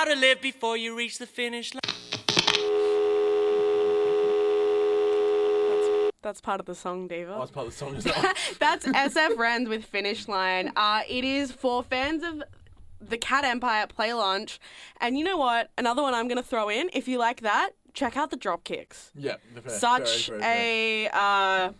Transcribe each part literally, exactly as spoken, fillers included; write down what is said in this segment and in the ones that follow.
gotta live before you reach the finish line. That's part of the song, Diva. Oh, that's part of the song as well. That's S F Rens with Finish Line. Uh, it is for fans of the Cat Empire Play Lunch. And you know what? Another one I'm going to throw in. If you like that, check out the Dropkicks. Yeah. Fair, Such very, very a... Uh,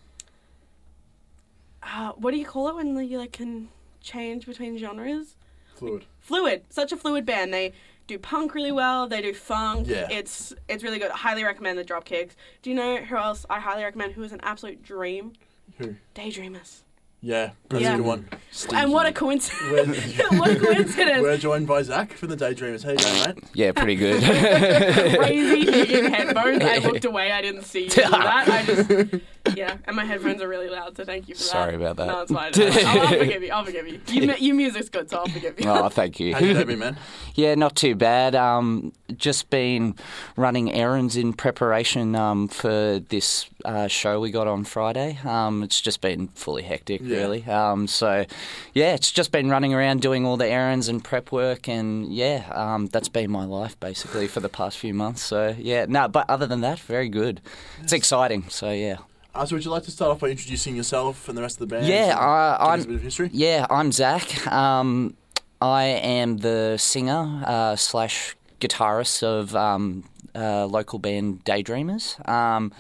uh, what do you call it when you like can change between genres? Fluid. Fluid. Such a fluid band. They do punk really well. They do funk. Yeah. It's it's really good. I highly recommend the Dropkicks. Do you know who else I highly recommend who is an absolute dream? Who? Daydreamers. Yeah, that's Yeah. a good one. And what a coincidence. What a coincidence. We're joined by Zach from the Daydreamers. How you going, mate? Yeah, pretty good. Crazy digging headphones. I looked away. I didn't see you do that. I just, yeah. And my headphones are really loud, so thank you for that. Sorry about that. No, it's fine. I'll, I'll forgive you. I'll forgive you. You mu- Your music's good, so I'll forgive you. Oh, thank you. How's your day been, man? Yeah, not too bad. Um, just been running errands in preparation um, for this uh, show we got on Friday. Um, it's just been fully hectic, Yeah. really. Um, so, yeah, it's just been running around doing all the errands and prep work, and yeah, um, that's been my life basically for the past few months. So, yeah, no, but other than that, very good. It's exciting. So, yeah. Uh, so would you like to start off by introducing yourself and the rest of the band? Yeah, uh, give us I'm. a bit of history. Yeah, I'm Zach. Um, I am the singer uh, slash guitarist of um, uh, local band Daydreamers. Um,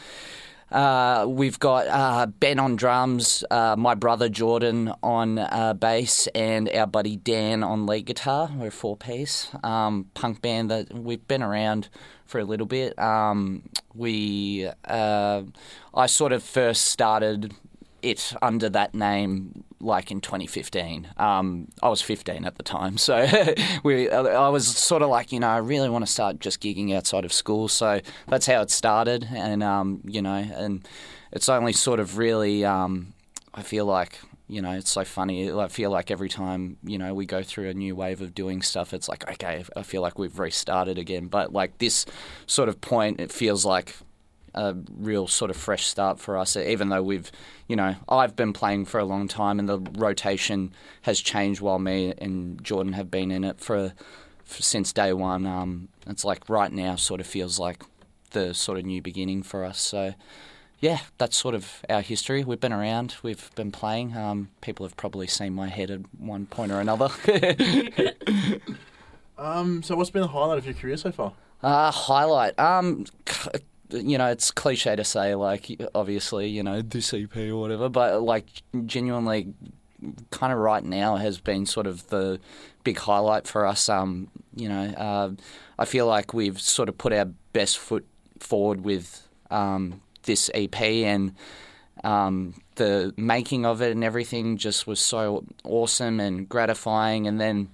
uh, we've got uh, Ben on drums, uh, my brother Jordan on uh, bass, and our buddy Dan on lead guitar. We're a four-piece um, punk band that we've been around for a little bit. Um, we, uh, I sort of first started it under that name like in twenty fifteen. Um, I was fifteen at the time, so we. I was sort of like, you know, I really want to start just gigging outside of school, so that's how it started, and um, you know, and it's only sort of really, um, I feel like, you know, it's so funny. I feel like every time, you know, we go through a new wave of doing stuff, it's like, okay, I feel like we've restarted again, but like this sort of point, it feels like a real sort of fresh start for us, even though we've, you know, I've been playing for a long time and the rotation has changed while me and Jordan have been in it for, for since day one. Um, it's like right now sort of feels like the sort of new beginning for us. So, yeah, that's sort of our history. We've been around, we've been playing. Um, people have probably seen my head at one point or another. um, so what's been the highlight of your career so far? Uh, highlight. Um, you know, it's cliche to say, like, obviously, you know, this E P or whatever, but, like, genuinely kind of right now has been sort of the big highlight for us. Um, you know, uh, I feel like we've sort of put our best foot forward with um, this E P, and um, the making of it and everything just was so awesome and gratifying. And then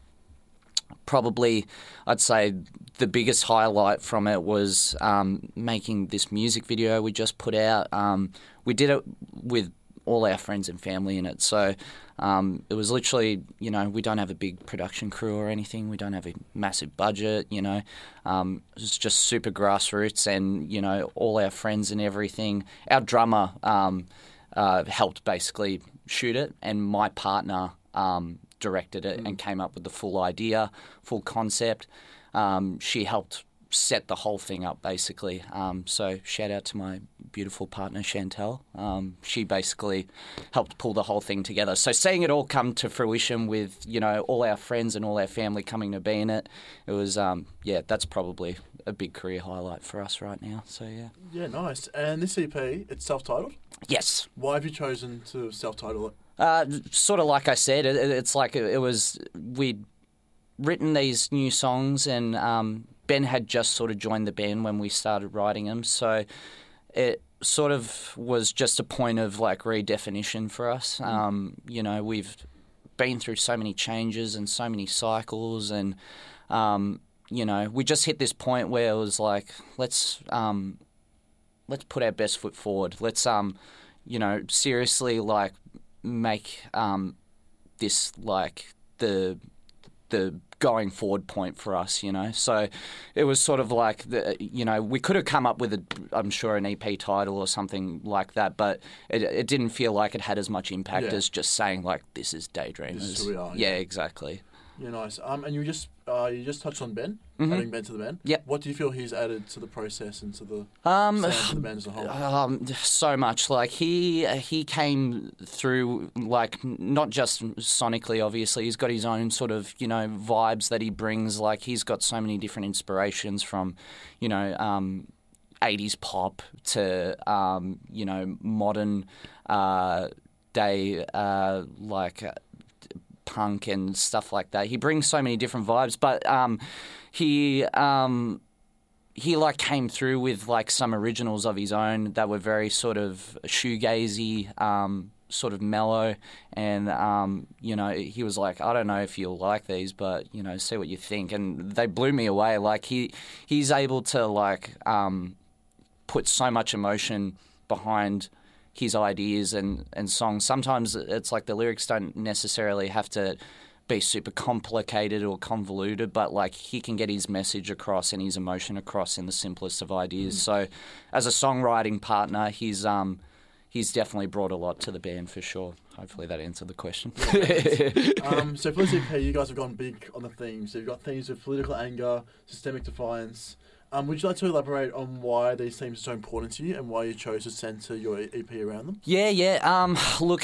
probably I'd say the biggest highlight from it was um, making this music video we just put out. Um, we did it with all our friends and family in it. So um, it was literally, you know, we don't have a big production crew or anything. We don't have a massive budget, you know. Um, it was just super grassroots, and, you know, all our friends and everything. Our drummer um, uh, helped basically shoot it, and my partner um, directed it mm. and came up with the full idea, full concept. Um, she helped set the whole thing up, basically. Um, so shout out to my beautiful partner, Chantel. Um, she basically helped pull the whole thing together. So seeing it all come to fruition with, you know, all our friends and all our family coming to be in it, it was, um, yeah, that's probably a big career highlight for us right now. So, yeah. Yeah, nice. And this E P, it's self-titled? Yes. Why have you chosen to self-title it? Uh, sort of like I said, it, it's like it, it was, we'd written these new songs, and um, Ben had just sort of joined the band when we started writing them, so it sort of was just a point of like redefinition for us. Um, you know, we've been through so many changes and so many cycles, and um, you know, we just hit this point where it was like, let's um, let's put our best foot forward. Let's um, you know, seriously like make um, this like the the going forward point for us, you know. So it was sort of like, the, you know, we could have come up with, a, I'm sure, an E P title or something like that, but it, it didn't feel like it had as much impact yeah. as just saying, like, this is Daydreamers. This is who we are. Yeah, yeah. exactly. Yeah, nice. Um, and you just uh, you just touched on Ben, Mhm. adding Ben to the band. Yep. What do you feel he's added to the process and to the Um, sound of the band as a whole? Um, so much. Like he he came through like not just sonically. Obviously, he's got his own sort of you know vibes that he brings. Like he's got so many different inspirations from, you know, um, eighties pop to um, you know modern uh, day uh, like. Uh, punk and stuff like that. He brings so many different vibes, but um, he um, he like came through with like some originals of his own that were very sort of shoegazy, um, sort of mellow, and um, you know he was like, I don't know if you'll like these, but you know, see what you think, and they blew me away. Like he he's able to like um, put so much emotion behind his ideas and, and songs. Sometimes it's like the lyrics don't necessarily have to be super complicated or convoluted, but like he can get his message across and his emotion across in the simplest of ideas. Mm. So as a songwriting partner, he's um he's definitely brought a lot to the band for sure. Hopefully that answered the question. um, so for this E P, you guys have gone big on the themes. So you've got themes of political anger, systemic defiance. Um, would you like to elaborate on why these themes are so important to you and why you chose to centre your E P around them? Yeah, yeah. Um, look,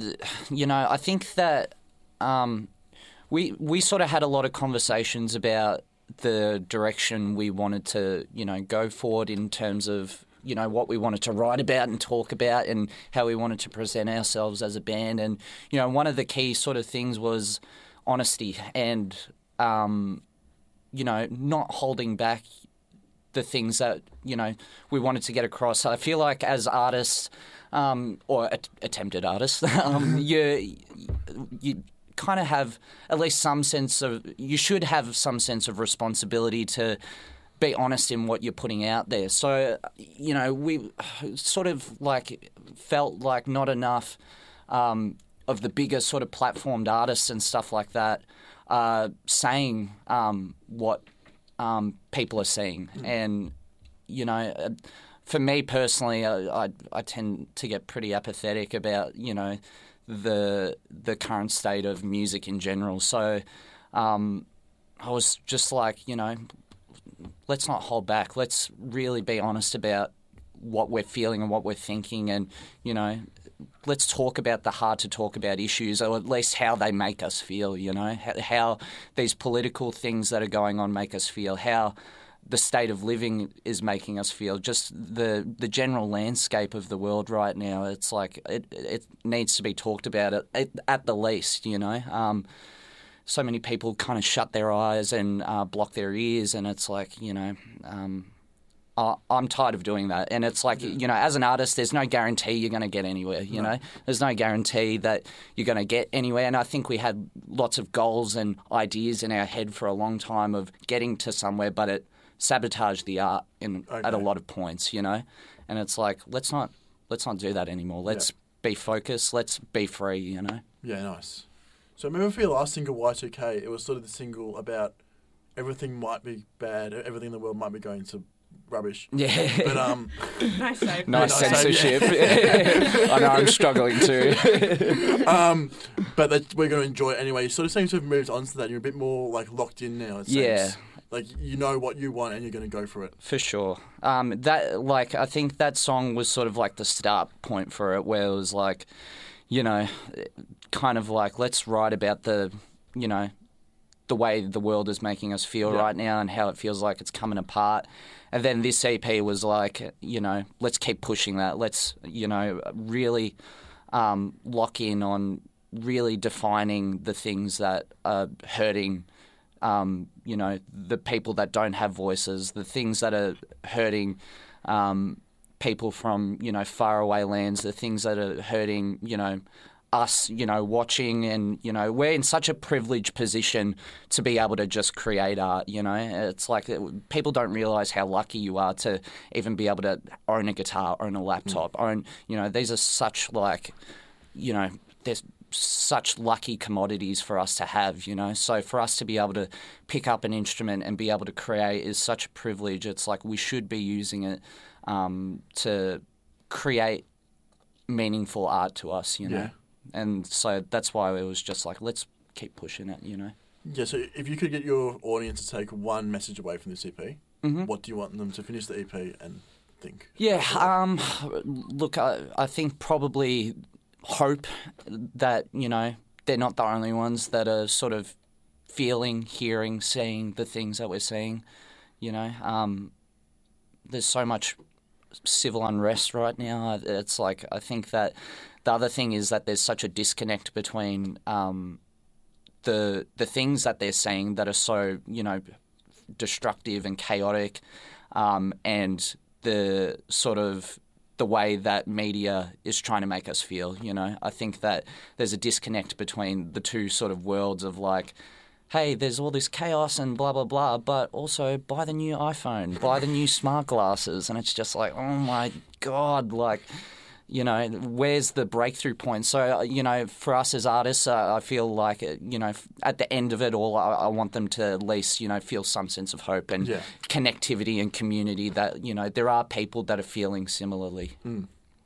you know, I think that um, we we sort of had a lot of conversations about the direction we wanted to, you know, go forward in terms of, you know, what we wanted to write about and talk about and how we wanted to present ourselves as a band. And, you know, one of the key sort of things was honesty and, um, you know, not holding back the things that, you know, we wanted to get across. I feel like as artists, um, or at- attempted artists, um, you you kind of have at least some sense of, you should have some sense of responsibility to be honest in what you're putting out there. So, you know, we sort of like felt like not enough um, of the bigger sort of platformed artists and stuff like that uh, saying um, what Um, people are seeing. Mm. And, you know, uh, for me personally, I, I I tend to get pretty apathetic about, you know, the the current state of music in general. So um, I was just like, you know, let's not hold back. Let's really be honest about what we're feeling and what we're thinking, and, you know, let's talk about the hard to talk about issues, or at least how they make us feel, you know, how, how these political things that are going on make us feel, how the state of living is making us feel, just the the general landscape of the world right now. It's like it it needs to be talked about at, at, at the least, you know. Um, so many people kind of shut their eyes and uh, block their ears, and it's like, you know, um, I'm tired of doing that. And it's like, you know, as an artist, there's no guarantee you're going to get anywhere, you no. know. There's no guarantee that you're going to get anywhere. And I think we had lots of goals and ideas in our head for a long time of getting to somewhere, but it sabotaged the art in, okay. at a lot of points, you know. And it's like, let's not let's not do that anymore. Let's yeah. be focused. Let's be free, you know. Yeah, nice. So I remember for your last single, Y two K, it was sort of the single about everything might be bad, everything in the world might be going to rubbish. Yeah. But um Nice save. Nice Nice censorship. I know I'm struggling too. um but that we're gonna enjoy it anyway. You sort of seem to have moved on to that. You're a bit more like locked in now, it seems. Yeah. Like you know what you want and you're gonna go for it. For sure. Um that like I think that song was sort of like the start point for it, where it was like, you know, kind of like, let's write about the, you know, the way the world is making us feel yeah. right now and how it feels like it's coming apart. And then this E P was like, you know, let's keep pushing that. Let's, you know, really um, lock in on really defining the things that are hurting, um, you know, the people that don't have voices, the things that are hurting um, people from, you know, faraway lands, the things that are hurting, you know, us, you know, watching, and, you know, we're in such a privileged position to be able to just create art, you know. It's like people don't realise how lucky you are to even be able to own a guitar, own a laptop, mm. own, you know, these are such like, you know, there's such lucky commodities for us to have, you know. So for us to be able to pick up an instrument and be able to create is such a privilege. It's like we should be using it um, to create meaningful art to us, you know. Yeah. And so that's why it was just like, let's keep pushing it, you know. Yeah, so if you could get your audience to take one message away from this E P, Mm-hmm. what do you want them to finish the E P and think? Yeah, um, look, I, I think probably hope that, you know, they're not the only ones that are sort of feeling, hearing, seeing the things that we're seeing, you know. Um, there's so much civil unrest right now. It's like, I think that the other thing is that there's such a disconnect between um, the the things that they're saying that are so, you know, destructive and chaotic, um, and the sort of the way that media is trying to make us feel, you know. I think that there's a disconnect between the two sort of worlds of like, hey, there's all this chaos and blah, blah, blah, but also buy the new iPhone, buy the new smart glasses. And it's just like, oh my God, like, you know, where's the breakthrough point? So, you know, for us as artists, uh, I feel like, uh, you know, at the end of it all, I, I want them to at least, you know, feel some sense of hope and Yeah. connectivity and community that, you know, there are people that are feeling similarly. Mm.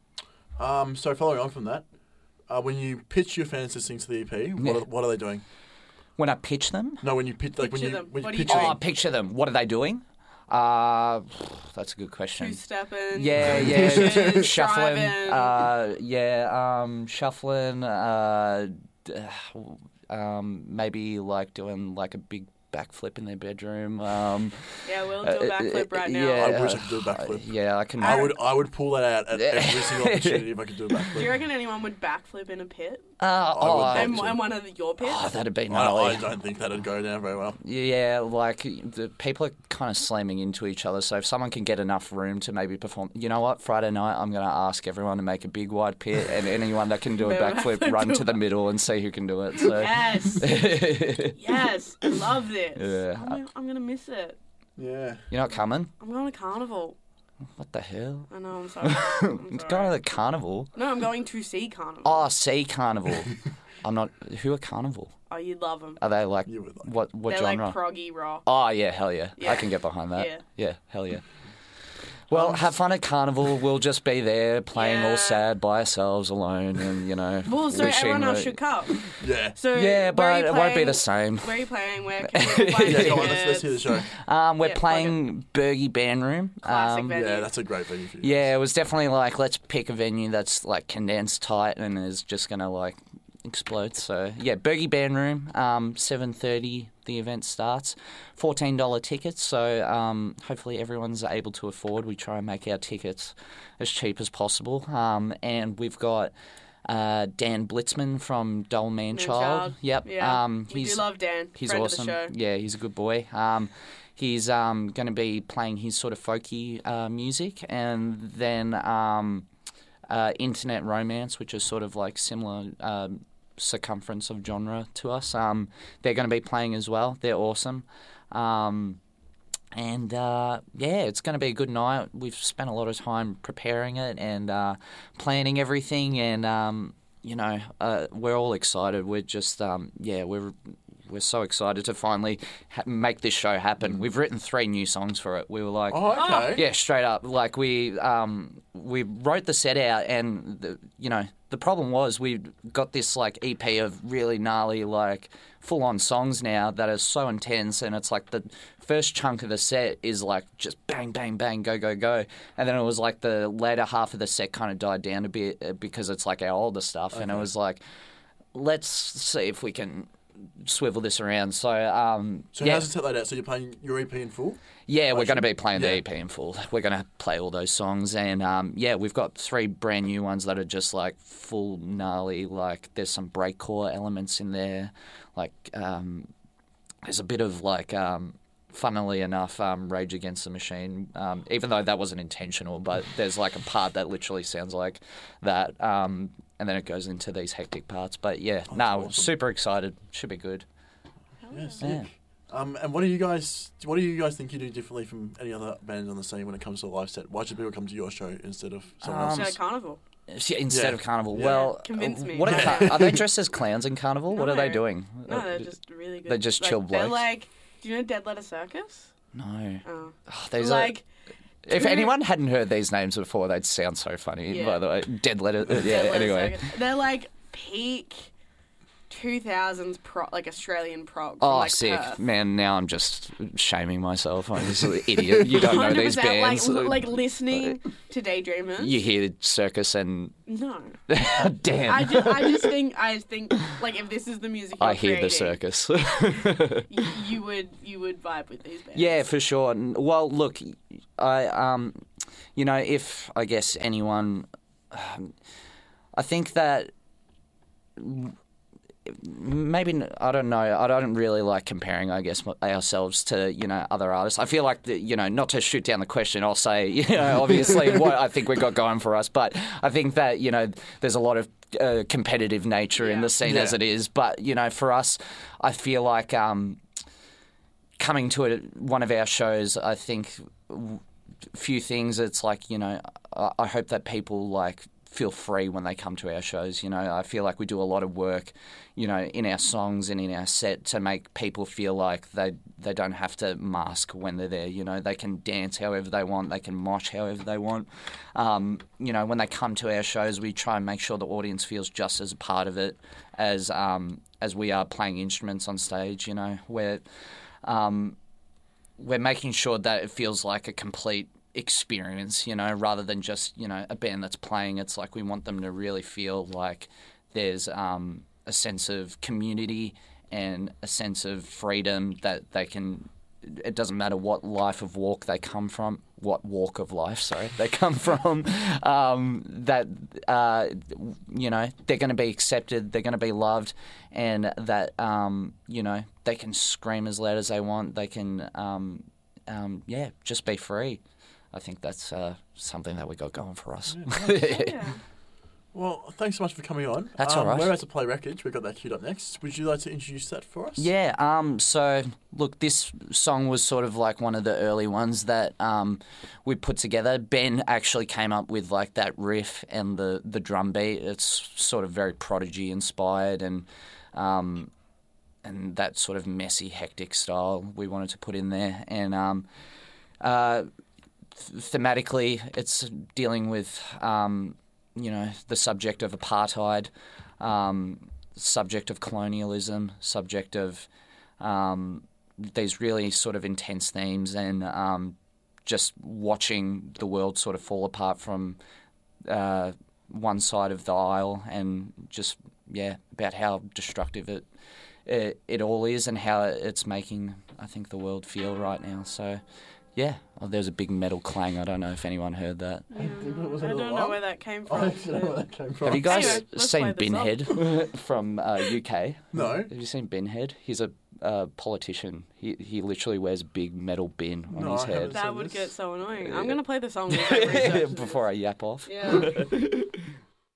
Um, so following on from that, uh, when you pitch your fans listening to the E P, what, Yeah. are, what are they doing? When I pitch them, No, when you pitch, like Picture when you them. when What you do you pitch do? oh, them. picture them. What are they doing? Uh, that's a good question. Two stepping. Yeah, yeah, dishes, shuffling. driving. Uh, yeah, um, shuffling. Uh, d- um, maybe like doing like a big backflip in their bedroom. Um, yeah, we'll do a uh, backflip right now. yeah, I wish I could do a backflip. uh, yeah, I can. I would I would pull that out at Yeah. every single opportunity if I could do a Do you backflip. reckon anyone would backflip in a pit? Uh, I oh, would And, love to. and one of the, your pits? oh, that'd be I, gnarly. I don't think that'd go down very well. Yeah, like the people are kind of slamming into each other. So if someone can get enough room to maybe perform, you know what? Friday night, I'm going to ask everyone to make a big wide pit, and anyone that can do a Yeah, backflip, backflip run do to the it. middle and see who can do it. So Yes. Yes. I love this. Yeah. I'm, gonna- I'm going to miss it. Yeah. you're not coming? I'm going to carnival. What the hell? I know, I'm sorry. I'm It's sorry. going to the carnival. No, I'm going to see carnival. Oh, sea carnival. I'm not. Who are carnival? Oh, you'd love them. Are they like You would like. what? What They're genre? like proggy rock. Oh yeah, hell yeah. I Yeah. can get behind that. Yeah. Yeah, hell yeah. Well, have fun at carnival. We'll just be there playing Yeah. all sad by ourselves alone, and you know. Well, so wishing everyone else that- should come. Yeah. So Yeah, where are but you it won't be playing? the same. Where are you playing? Where can you find Yeah, go on, let's, let's tickets? hear the show. Um, we're Yeah, plug playing Bergie Band Room. Classic Um, venue. Yeah, that's a great venue for you. Yeah, it was definitely like, let's pick a venue that's like condensed tight and is just gonna like explode. So yeah, Bergie Band Room, um, seven thirty. The event starts, fourteen dollar tickets. So um, hopefully everyone's able to afford. We try and make our tickets as cheap as possible. Um, and we've got uh, Dan Blitzman from Dull Man Child. Child. Yep. Yeah. Um, we he's do love Dan. He's friend awesome. Of the show. Yeah, he's a good boy. Um, he's um, going to be playing his sort of folky uh, music, and then um, uh, Internet Romance, which is sort of like similar um, circumference of genre to us. Um, they're going to be playing as well. They're awesome. Um, and uh, yeah, it's going to be a good night. We've spent a lot of time preparing it and uh, planning everything, and um, you know, uh, we're all excited. We're just um, yeah, we're we're so excited to finally ha- make this show happen. We've written three new songs for it. We were like, Oh, okay. yeah, straight up. Like we um, we wrote the set out, and the, you know, the problem was we got this like E P of really gnarly, like full on songs now that are so intense, and it's like the first chunk of the set is like just bang, bang, bang, go, go, go, and then it was like the later half of the set kind of died down a bit uh, because it's like our older stuff, and it was like, let's see if we can swivel this around. So um, So yeah. how's it set laid out? So you're playing your E P in full? Yeah, we're Like, going to be playing yeah. the E P in full. We're going to play all those songs, and um, yeah, we've got three brand new ones that are just like full gnarly. Like there's some breakcore elements in there. Like um, there's a bit of like, um, funnily enough, um, Rage Against the Machine. Um, even though that wasn't intentional, but there's like a part that literally sounds like that, um, and then it goes into these hectic parts. But yeah, Oh, no, awesome. super excited. Should be good. Yeah, sick. Yeah. Um, and what do you guys? What do you guys think you do differently from any other bands on the scene when it comes to a live set? Why should people come to your show instead of someone Um, So else's? carnival. Yeah, instead Yeah. of carnival. Yeah. Well, Convince uh, me. What are, Yeah. ca- are they dressed as clowns in carnival? What are they No. doing? No, Uh, they're just really good. they're just like, chill They're blokes? like, do you know Dead Letter Circus? No. Oh. Oh, these like, are, if two- anyone hadn't heard these names before, they'd sound so funny. Yeah. By the way, Dead Letter. Uh, yeah. Dead Letter Anyway. Circus. They're like peak two thousands pro, like Australian prog. From, Oh, like, sick. Perth. Man, now I'm just shaming myself. I'm just an idiot. You don't know these one hundred percent, bands. Like, like listening to Daydreamers. You hear Circus and... No. Damn. I just, I just think, I just think, like, if this is the music you're I hear the creating, Circus. y- you would, you would vibe with these bands. Yeah, for sure. N- Well, look, I um, you know, if I guess anyone, um, I think that maybe n- I don't know. I don't really like comparing, I guess, m- ourselves to you know other artists. I feel like the, you know, not to shoot down the question, I'll say you know obviously what I think we've got going for us, but I think that you know there's a lot of uh, competitive nature in Yeah. the scene Yeah. as it is. But you know, for us, I feel like um, coming to a, one of our shows, I think w- few things. It's like you know, I, I hope that people like feel free when they come to our shows. You know, I feel like we do a lot of work, you know, in our songs and in our set to make people feel like they they don't have to mask when they're there. You know, they can dance however they want, they can mosh however they want. Um, you know, when they come to our shows, we try and make sure the audience feels just as a part of it as um, as we are playing instruments on stage. You know, we're um, we're making sure that it feels like a complete experience, you know, rather than just, you know, a band that's playing. It's like we want them to really feel like there's um, a sense of community and a sense of freedom that they can, it doesn't matter what life of walk they come from, what walk of life, sorry, they come from, um, that, uh, you know, they're going to be accepted, they're going to be loved, and that, um, you know, they can scream as loud as they want, they can, um, um, yeah, just be free. I think that's uh, something that we got going for us. Yeah. Well, thanks so much for coming on. That's um, all right. We're about to play Wreckage. We've got that queued up next. Would you like to introduce that for us? Yeah, um, so look, this song was sort of like one of the early ones that um, we put together. Ben actually came up with like that riff and the, the drum beat. It's sort of very Prodigy inspired and um, and that sort of messy, hectic style we wanted to put in there. And um, uh, th- thematically, it's dealing with um, you know the subject of apartheid. Um, subject of colonialism, subject of um, these really sort of intense themes, and um, just watching the world sort of fall apart from uh, one side of the aisle, and just yeah, about how destructive it, it it all is, and how it's making I think the world feel right now. So yeah, oh, there's a big metal clang. I don't know if anyone heard that. Yeah, Was I it a don't know lot? where that came I from. don't know where that came from. Have you guys Anyway, let's seen play the song. Binhead from uh, U K? No. Have you seen Binhead? He's a uh, politician. He he literally wears a big metal bin on No, his I head. haven't. That So would this- get so annoying. I'm gonna play the song with my research. Before I yap off. Yeah.